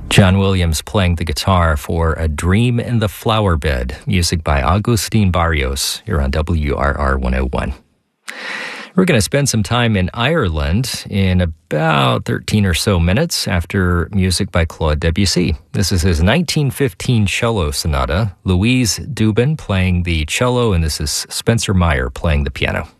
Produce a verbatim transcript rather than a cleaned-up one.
John Williams playing the guitar for A Dream in the Flower Bed, music by Agustin Barrios, here on W R R one oh one. We're going to spend some time in Ireland in about thirteen or so minutes after music by Claude Debussy. This is his nineteen fifteen cello sonata, Louise Dubin playing the cello, and this is Spencer Meyer playing the piano.